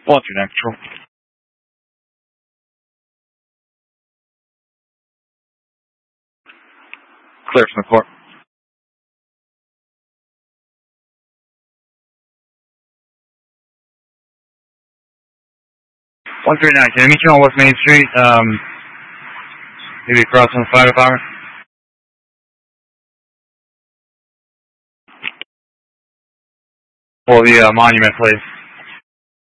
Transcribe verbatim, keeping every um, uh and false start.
One two nine control. Clear from the court. One three nine. Can I meet you on West Main Street? Um, maybe across from the fire department. Or the uh, monument, please.